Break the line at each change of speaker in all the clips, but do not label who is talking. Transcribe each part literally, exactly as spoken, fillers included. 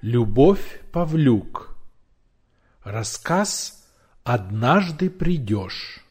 Любовь Павлюк. Рассказ «Однажды придешь».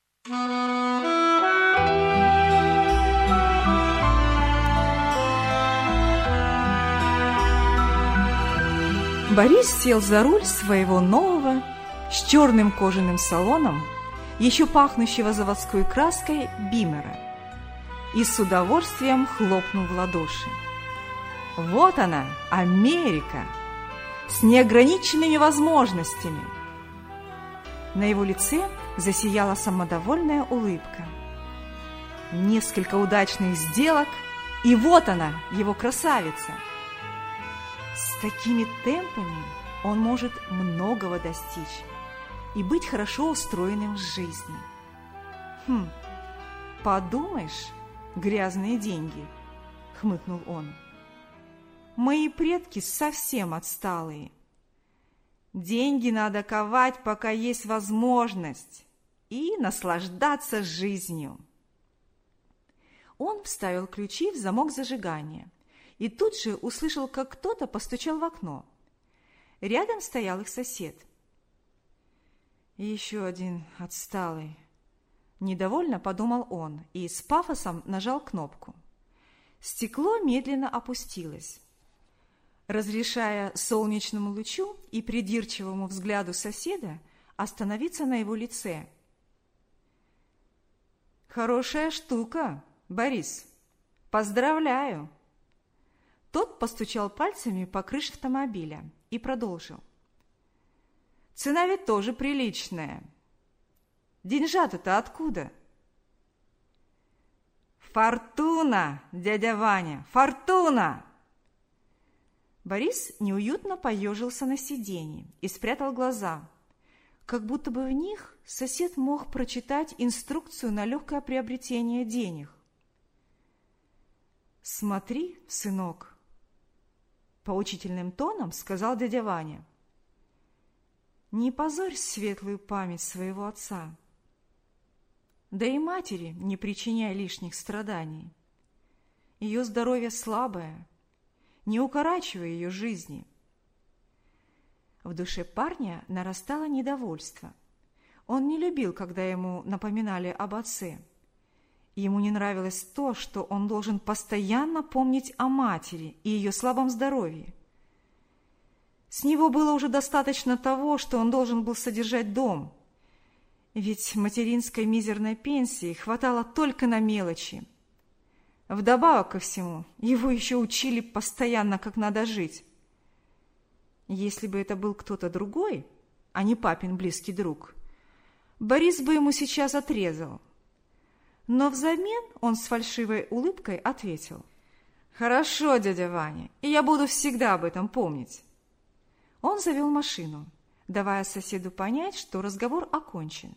Борис сел за руль своего нового, с черным кожаным салоном, еще пахнущего заводской краской, Бимера, и с удовольствием хлопнул в ладоши. Вот она, Америка, с неограниченными возможностями. На его лице засияла самодовольная улыбка. Несколько удачных сделок, и вот она, его красавица. С такими темпами он может многого достичь и быть хорошо устроенным в жизни. Хм, подумаешь, грязные деньги, хмыкнул он. Мои предки совсем отсталые. Деньги надо ковать, пока есть возможность, и наслаждаться жизнью. Он вставил ключи в замок зажигания и тут же услышал, как кто-то постучал в окно. Рядом стоял их сосед. Еще один отсталый. Недовольно подумал он и с пафосом нажал кнопку. Стекло медленно опустилось, разрешая солнечному лучу и придирчивому взгляду соседа остановиться на его лице. «Хорошая штука, Борис. Поздравляю!» Тот постучал пальцами по крыше автомобиля и продолжил. «Цена ведь тоже приличная. Деньжата-то откуда?» «Фортуна, дядя Ваня, фортуна!» Борис неуютно поежился на сиденье и спрятал глаза, как будто бы в них сосед мог прочитать инструкцию на легкое приобретение денег. «Смотри, сынок», — поучительным тоном сказал дядя Ваня, «не позорь светлую память своего отца, да и матери не причиняй лишних страданий. Ее здоровье слабое, не укорачивай ее жизни». В душе парня нарастало недовольство. Он не любил, когда ему напоминали об отце. Ему не нравилось то, что он должен постоянно помнить о матери и ее слабом здоровье. С него было уже достаточно того, что он должен был содержать дом, ведь материнской мизерной пенсии хватало только на мелочи. Вдобавок ко всему, его еще учили постоянно, как надо жить. Если бы это был кто-то другой, а не папин близкий друг, Борис бы ему сейчас отрезал. Но взамен он с фальшивой улыбкой ответил: «Хорошо, дядя Ваня, и я буду всегда об этом помнить». Он завел машину, давая соседу понять, что разговор окончен.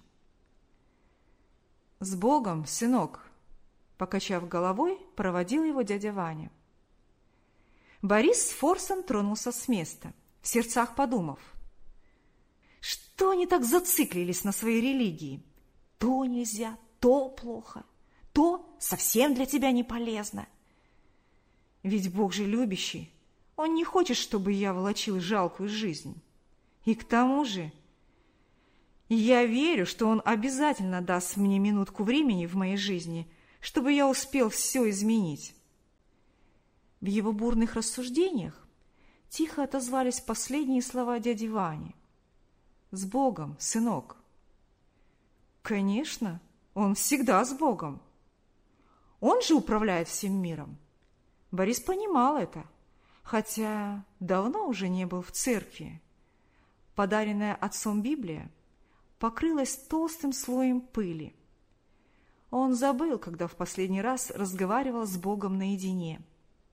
«С Богом, сынок!» Покачав головой, проводил его дядя Ваня. Борис с форсом тронулся с места, в сердцах подумав: что они так зациклились на своей религии? То нельзя, то плохо, то совсем для тебя не полезно. Ведь Бог же любящий, Он не хочет, чтобы я волочил жалкую жизнь. И к тому же я верю, что Он обязательно даст мне минутку времени в моей жизни, чтобы я успел все изменить. В его бурных рассуждениях тихо отозвались последние слова дяди Вани. «С Богом, сынок!» Конечно, он всегда с Богом. Он же управляет всем миром. Борис понимал это, хотя давно уже не был в церкви. Подаренная отцом Библия покрылась толстым слоем пыли. Он забыл, когда в последний раз разговаривал с Богом наедине.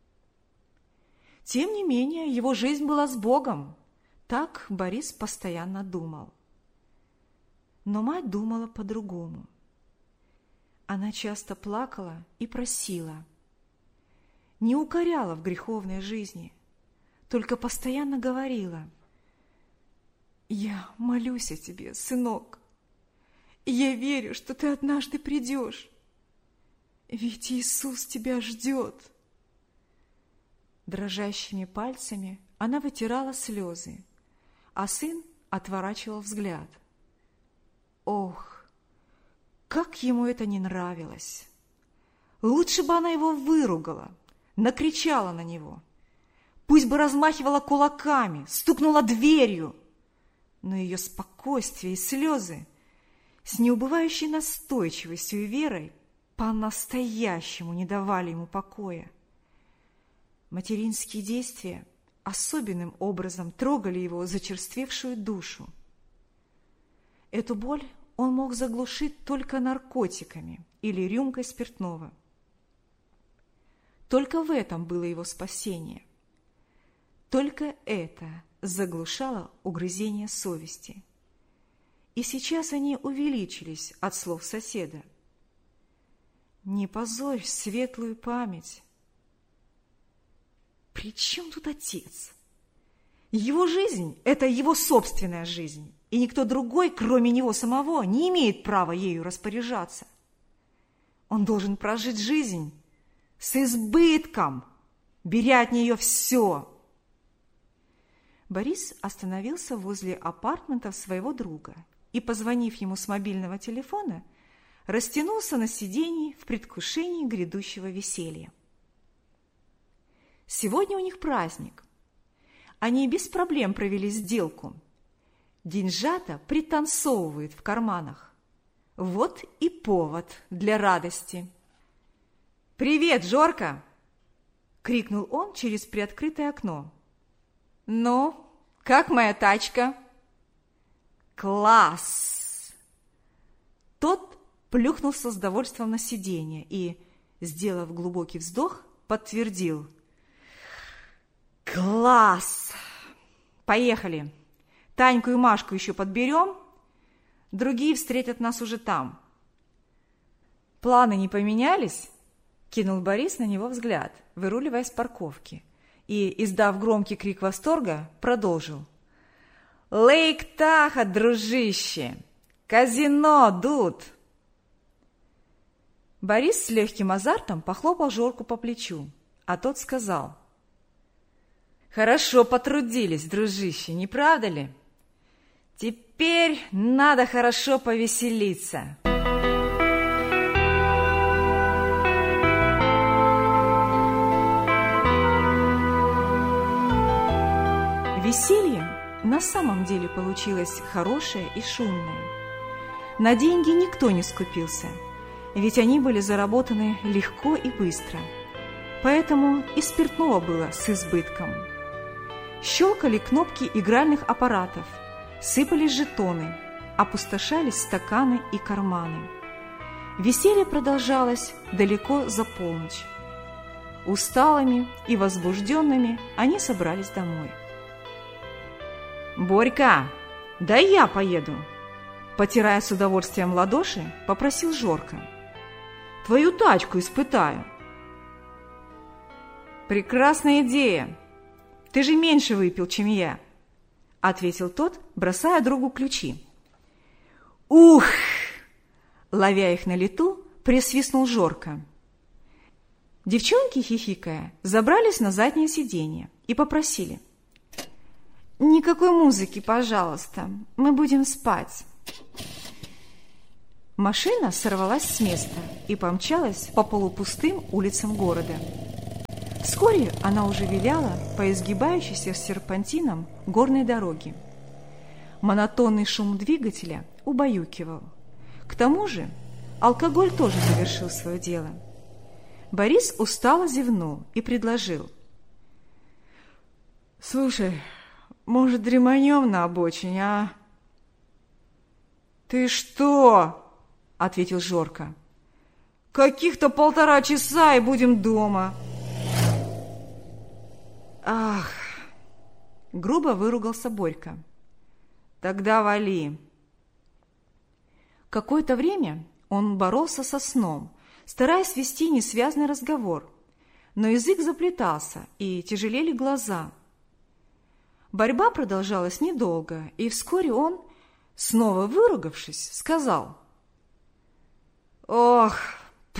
Тем не менее, его жизнь была с Богом. Так Борис постоянно думал. Но мать думала по-другому. Она часто плакала и просила. Не укоряла в греховной жизни, только постоянно говорила: «Я молюсь о тебе, сынок, и я верю, что ты однажды придешь, ведь Иисус тебя ждет». Дрожащими пальцами Она вытирала слезы, а сын отворачивал взгляд. Ох, как ему это не нравилось! Лучше бы она его выругала, накричала на него. Пусть бы размахивала кулаками, стукнула дверью. Но ее спокойствие и слезы с неубывающей настойчивостью и верой по-настоящему не давали ему покоя. Материнские действия особенным образом трогали его зачерствевшую душу. Эту боль он мог заглушить только наркотиками или рюмкой спиртного. Только в этом было его спасение. Только это заглушало угрызение совести. И сейчас они увеличились от слов соседа. «Не позорь светлую память». При чем тут отец? Его жизнь – это его собственная жизнь, и никто другой, кроме него самого, не имеет права ею распоряжаться. Он должен прожить жизнь с избытком, беря от нее все. Борис остановился возле апартментов своего друга и, позвонив ему с мобильного телефона, растянулся на сиденье в предвкушении грядущего веселья. Сегодня у них праздник. Они без проблем провели сделку. Деньжата пританцовывают в карманах. Вот и повод для радости. «Привет, Жорка!» – крикнул он через приоткрытое окно. «Ну, как моя тачка?» «Класс!» Тот плюхнулся с довольством на сиденье и, сделав глубокий вздох, подтвердил. «Класс! Поехали! Таньку и Машку еще подберем, другие встретят нас уже там». «Планы не поменялись?» – кинул Борис на него взгляд, выруливая с парковки, и, издав громкий крик восторга, продолжил. «Лейк-Тахо, дружище! Казино, дуд!» Борис с легким азартом похлопал Жорку по плечу, а тот сказал. «Хорошо потрудились, дружище, не правда ли? Теперь надо хорошо повеселиться». Веселье на самом деле получилось хорошее и шумное. На деньги никто не скупился, ведь они были заработаны легко и быстро. Поэтому и спиртного было с избытком. Щелкали кнопки игральных аппаратов, сыпались жетоны, опустошались стаканы и карманы. Веселье продолжалось далеко за полночь. Усталыми и возбужденными они собрались домой. «Борька, да я поеду!» Потирая с удовольствием ладоши, попросил Жорка. «Твою тачку испытаю». «Прекрасная идея! Ты же меньше выпил, чем я!» — ответил тот, бросая другу ключи. «Ух!» — ловя их на лету, присвистнул Жорка. Девчонки, хихикая, забрались на заднее сиденье и попросили. «Никакой музыки, пожалуйста, мы будем спать». Машина сорвалась с места и помчалась по полупустым улицам города. Вскоре она уже виляла по изгибающейся серпантином горной дороге. Монотонный шум двигателя убаюкивал. К тому же алкоголь тоже завершил свое дело. Борис устало зевнул и предложил. «Слушай, может, дреманем на обочине, а?» «Ты что?» — ответил Жорка. «Каких-то полтора часа и будем дома». «Ах!» — грубо выругался Борька. «Тогда вали». Какое-то время он боролся со сном, стараясь вести несвязный разговор, но язык заплетался и тяжелели глаза. Борьба продолжалась недолго, и вскоре он, снова выругавшись, сказал. «Ох,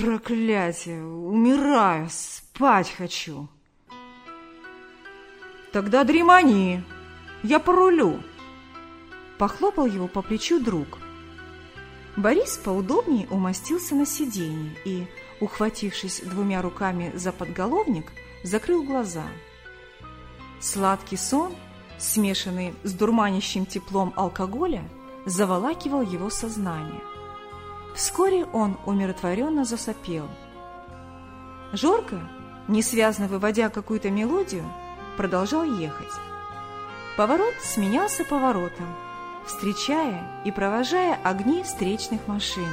проклятие, умираю, спать хочу». Тогда дремани, я порулю. Похлопал его по плечу друг. Борис поудобнее умостился на сиденье и, ухватившись двумя руками за подголовник, закрыл глаза. Сладкий сон, смешанный с дурманящим теплом алкоголя, заволакивал его сознание. Вскоре он умиротворенно засопел. Жорко, несвязно выводя какую-то мелодию, продолжал ехать. Поворот сменялся поворотом, встречая и провожая огни встречных машин.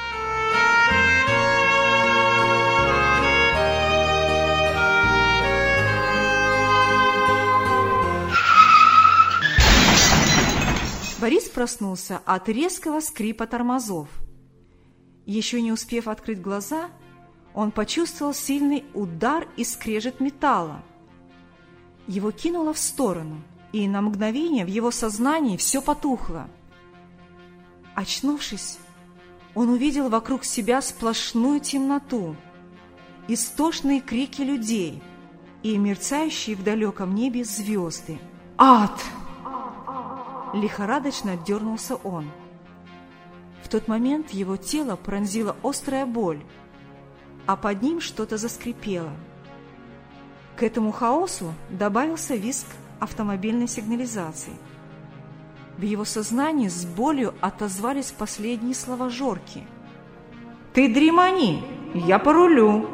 Борис проснулся от резкого скрипа тормозов. Еще не успев открыть глаза, он почувствовал сильный удар и скрежет металла. Его кинуло в сторону, и на мгновение в его сознании все потухло. Очнувшись, он увидел вокруг себя сплошную темноту, истошные крики людей и мерцающие в далеком небе звезды. «Ад!» Лихорадочно дернулся он. В тот момент его тело пронзила острая боль, а под ним что-то заскрипело. К этому хаосу добавился визг автомобильной сигнализации. В его сознании с болью отозвались последние слова Жорки. «Ты дремани, я порулю!»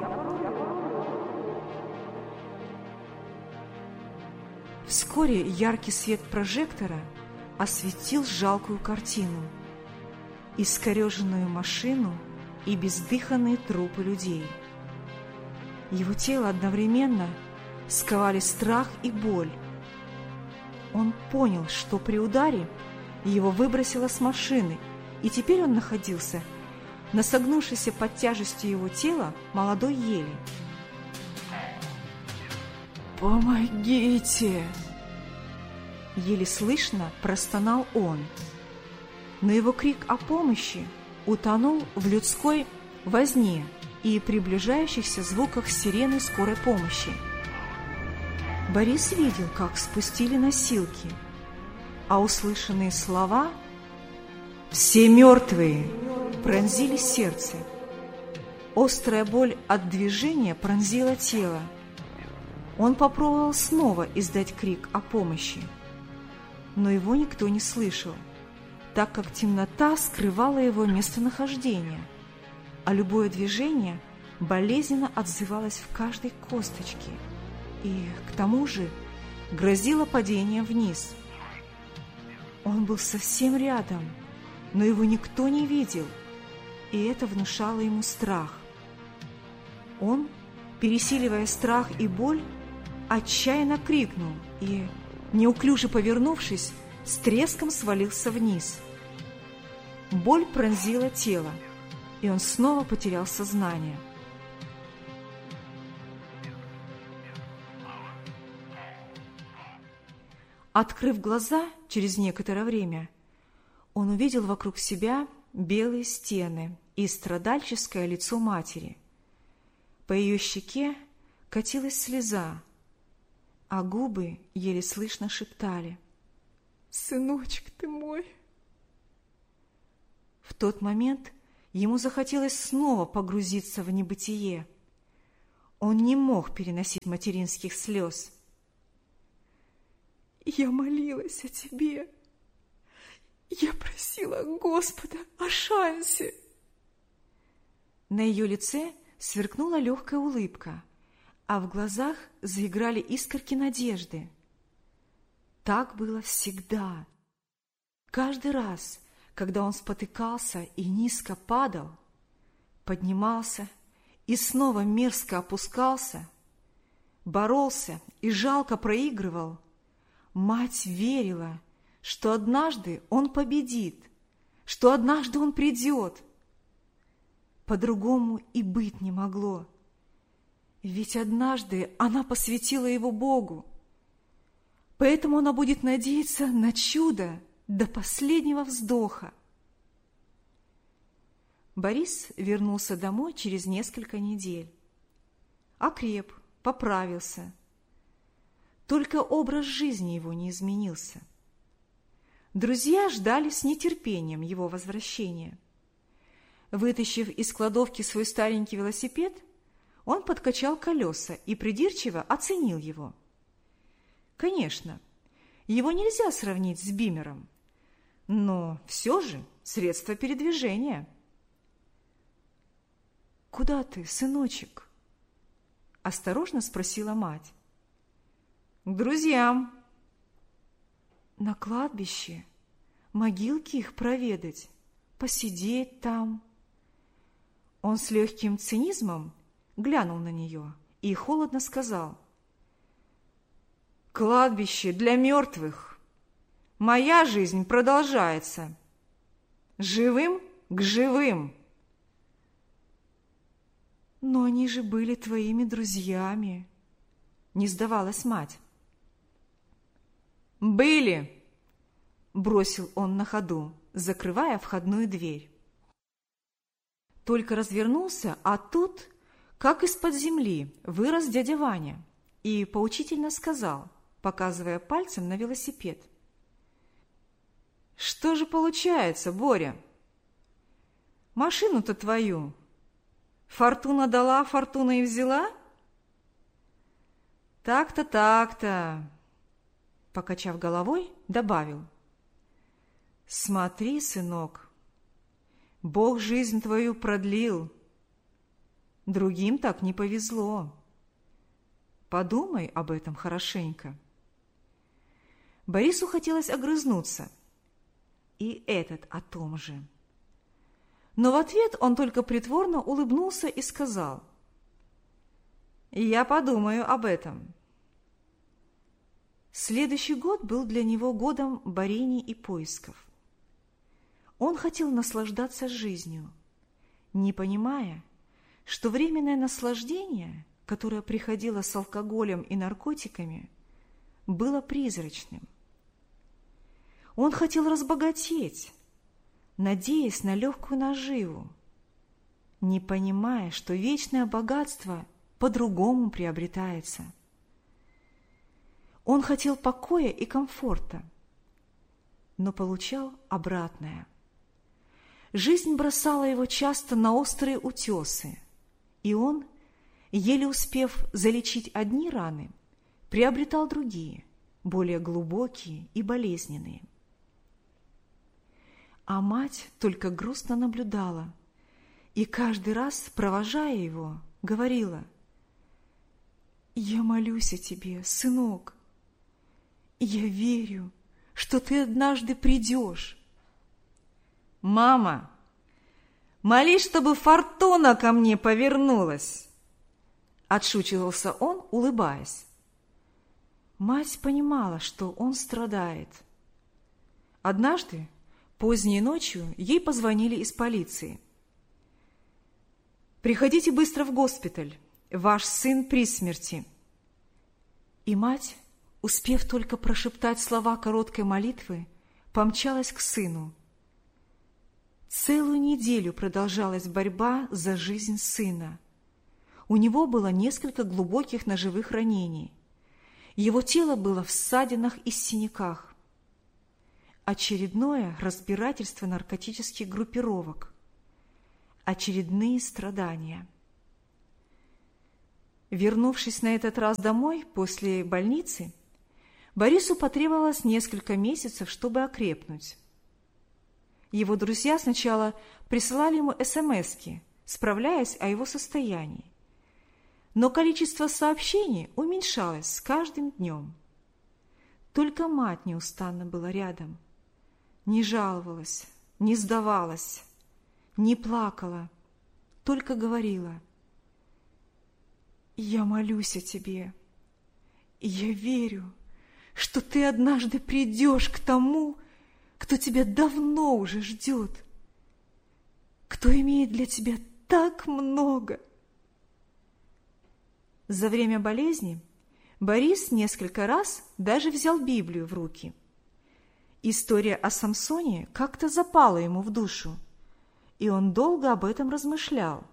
Вскоре яркий свет прожектора осветил жалкую картину: искореженную машину и бездыханные трупы людей. Его тело одновременно сковали страх и боль. Он понял, что при ударе его выбросило с машины, и теперь он находился на согнувшейся под тяжестью его тела молодой ели. «Помогите!» Еле слышно простонал он, но его крик о помощи утонул в людской возне и приближающихся звуках сирены скорой помощи. Борис видел, как спустили носилки, а услышанные слова «Все мертвые!» пронзили сердце. Острая боль от движения пронзила тело. Он попробовал снова издать крик о помощи, но его никто не слышал, так как темнота скрывала его местонахождение, а любое движение болезненно отзывалось в каждой косточке и, к тому же, грозило падение вниз. Он был совсем рядом, но его никто не видел, и это внушало ему страх. Он, пересиливая страх и боль, отчаянно крикнул и, неуклюже повернувшись, с треском свалился вниз. Боль пронзила тело, и он снова потерял сознание. Открыв глаза через некоторое время, он увидел вокруг себя белые стены и страдальческое лицо матери. По ее щеке катилась слеза, а губы еле слышно шептали: «Сыночек ты мой!» В тот момент ему захотелось снова погрузиться в небытие. Он не мог переносить материнских слез. «Я молилась о тебе. Я просила Господа о шансе». На ее лице сверкнула легкая улыбка, а в глазах заиграли искорки надежды. Так было всегда. Каждый раз, когда он спотыкался и низко падал, поднимался и снова мерзко опускался, боролся и жалко проигрывал, мать верила, что однажды он победит, что однажды он придет. По-другому и быть не могло. Ведь однажды она посвятила его Богу. Поэтому она будет надеяться на чудо до последнего вздоха. Борис вернулся домой через несколько недель. Окреп, поправился. Только образ жизни его не изменился. Друзья ждали с нетерпением его возвращения. Вытащив из кладовки свой старенький велосипед, он подкачал колеса и придирчиво оценил его. Конечно, его нельзя сравнить с бимером, но все же средство передвижения. «Куда ты, сыночек?» – осторожно спросила мать. «К друзьям». «На кладбище, могилки их проведать, посидеть там». Он с легким цинизмом глянул на нее и холодно сказал: «Кладбище для мертвых. Моя жизнь продолжается. Живым к живым». «Но они же были твоими друзьями», — не сдавалась мать. «Были», — бросил он на ходу, закрывая входную дверь. Только развернулся, а тут, как из-под земли, вырос дядя Ваня и поучительно сказал, показывая пальцем на велосипед: «Что же получается, Боря? Машину-то твою фортуна дала, фортуна и взяла?» «Так-то, так-то», — покачав головой, добавил: «Смотри, сынок, Бог жизнь твою продлил. Другим так не повезло. Подумай об этом хорошенько». Борису хотелось огрызнуться. И этот о том же. Но в ответ он только притворно улыбнулся и сказал: «Я подумаю об этом». Следующий год был для него годом борений и поисков. Он хотел наслаждаться жизнью, не понимая, что временное наслаждение, которое приходило с алкоголем и наркотиками, было призрачным. Он хотел разбогатеть, надеясь на легкую наживу, не понимая, что вечное богатство по-другому приобретается. Он хотел покоя и комфорта, но получал обратное. Жизнь бросала его часто на острые утесы, и он, еле успев залечить одни раны, приобретал другие, более глубокие и болезненные. А мать только грустно наблюдала и каждый раз, провожая его, говорила: «Я молюсь о тебе, сынок. Я верю, что ты однажды придешь». «Мама, молись, чтобы фортуна ко мне повернулась!» Отшучивался он, улыбаясь. Мать понимала, что он страдает. Однажды, поздней ночью, ей позвонили из полиции. «Приходите быстро в госпиталь, ваш сын при смерти». И мать, успев только прошептать слова короткой молитвы, помчалась к сыну. Целую неделю продолжалась борьба за жизнь сына. У него было несколько глубоких ножевых ранений. Его тело было в ссадинах и синяках. Очередное разбирательство наркотических группировок. Очередные страдания. Вернувшись на этот раз домой после больницы, Борису потребовалось несколько месяцев, чтобы окрепнуть. Его друзья сначала присылали ему эс-эм-эски, справляясь о его состоянии. Но количество сообщений уменьшалось с каждым днем. Только мать неустанно была рядом. Не жаловалась, не сдавалась, не плакала, только говорила: «Я молюсь о тебе, и я верю, что ты однажды придешь к тому, кто тебя давно уже ждет, кто имеет для тебя так много». За время болезни Борис несколько раз даже взял Библию в руки. История о Самсоне как-то запала ему в душу, и он долго об этом размышлял.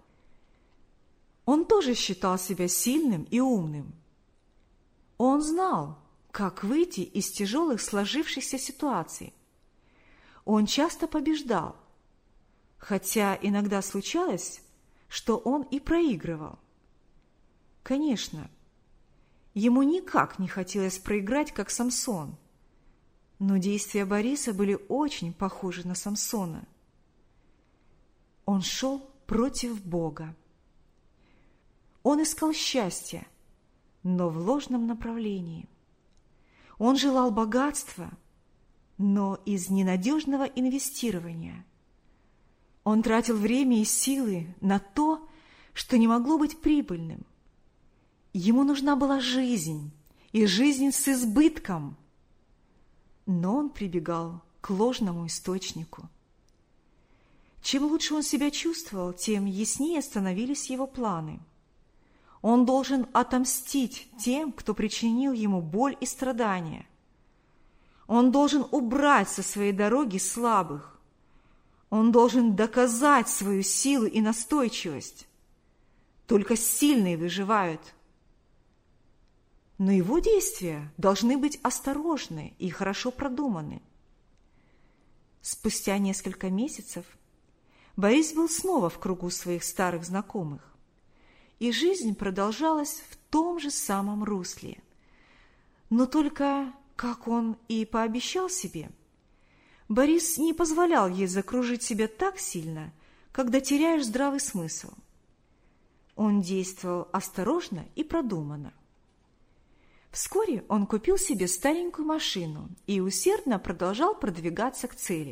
Он тоже считал себя сильным и умным. Он знал, как выйти из тяжелых сложившихся ситуаций. Он часто побеждал, хотя иногда случалось, что он и проигрывал. Конечно, ему никак не хотелось проиграть, как Самсон, но действия Бориса были очень похожи на Самсона. Он шел против Бога. Он искал счастья, но в ложном направлении. Он желал богатства, но из ненадежного инвестирования. Он тратил время и силы на то, что не могло быть прибыльным. Ему нужна была жизнь, и жизнь с избытком. Но он прибегал к ложному источнику. Чем лучше он себя чувствовал, тем яснее становились его планы. Он должен отомстить тем, кто причинил ему боль и страдания. Он должен убрать со своей дороги слабых. Он должен доказать свою силу и настойчивость. Только сильные выживают. Но его действия должны быть осторожны и хорошо продуманы. Спустя несколько месяцев Борис был снова в кругу своих старых знакомых, и жизнь продолжалась в том же самом русле. Но только, как он и пообещал себе, Борис не позволял ей закружить себя так сильно, когда теряешь здравый смысл. Он действовал осторожно и продуманно. Вскоре он купил себе старенькую машину и усердно продолжал продвигаться к цели.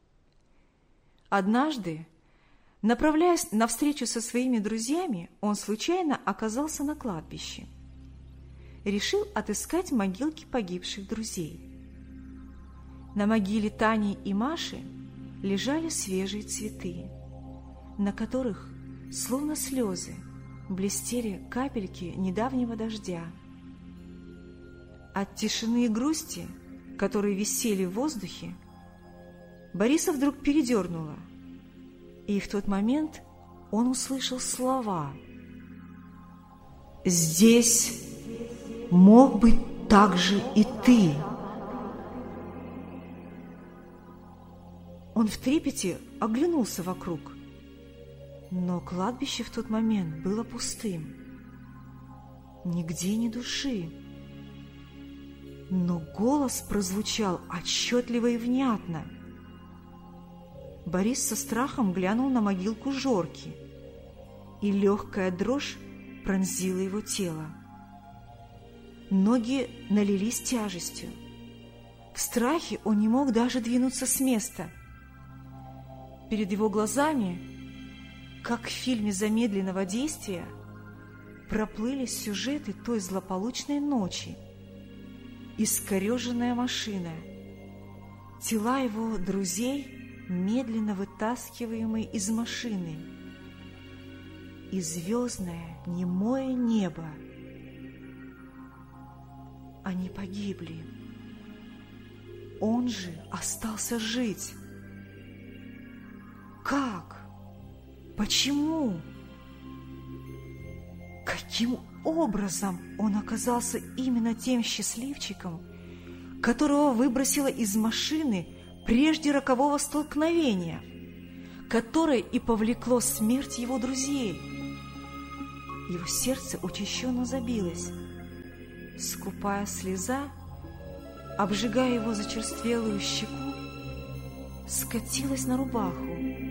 Однажды, направляясь на встречу со своими друзьями, он случайно оказался на кладбище. Решил отыскать могилки погибших друзей. На могиле Тани и Маши лежали свежие цветы, на которых, словно слезы, блестели капельки недавнего дождя. От тишины и грусти, которые висели в воздухе, Бориса вдруг передернуло, и в тот момент он услышал слова: «Здесь мог быть также и ты». Он в трепете оглянулся вокруг, но кладбище в тот момент было пустым. Нигде ни души. Но голос прозвучал отчетливо и внятно. Борис со страхом глянул на могилку Жорки, и легкая дрожь пронзила его тело. Ноги налились тяжестью. В страхе он не мог даже двинуться с места. Перед его глазами, как в фильме замедленного действия, проплыли сюжеты той злополучной ночи. Искореженная машина, тела его друзей, медленно вытаскиваемые из машины, и звездное немое небо. Они погибли. Он же остался жить. Как? Почему? Каким образом он оказался именно тем счастливчиком, которого выбросило из машины прежде рокового столкновения, которое и повлекло смерть его друзей? Его сердце учащенно забилось. Скупая слеза, обжигая его зачерствелую щеку, скатилась на рубаху.